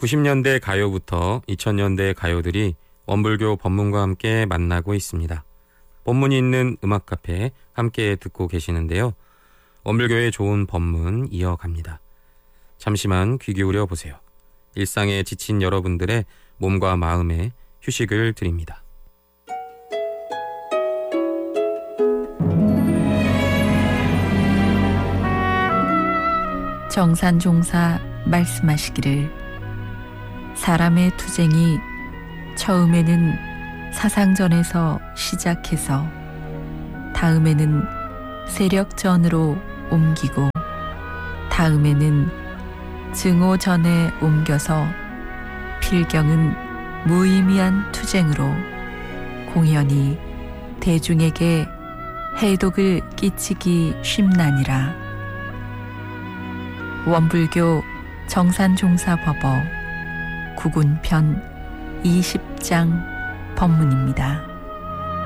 90년대 가요부터 2000년대 가요들이 원불교 법문과 함께 만나고 있습니다. 법문이 있는 음악 카페 함께 듣고 계시는데요. 원불교의 좋은 법문 이어갑니다. 잠시만 귀 기울여 보세요. 일상에 지친 여러분들의 몸과 마음에 휴식을 드립니다. 정산종사 말씀하시기를 사람의 투쟁이 처음에는 사상전에서 시작해서 다음에는 세력전으로 옮기고 다음에는 증오전에 옮겨서 필경은 무의미한 투쟁으로 공연히 대중에게 해독을 끼치기 쉽나니라. 원불교 정산종사법어 구군편 20장 법문입니다.